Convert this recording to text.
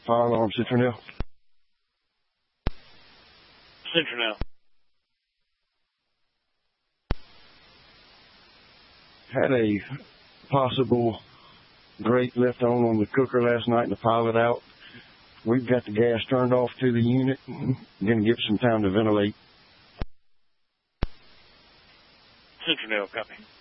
Fire alarm, Citronelle. Citronelle. Had a possible grate left on the cooker last night and the pilot out. We've got the gas turned off to the unit. Going to give some time to ventilate. Citronelle, copy.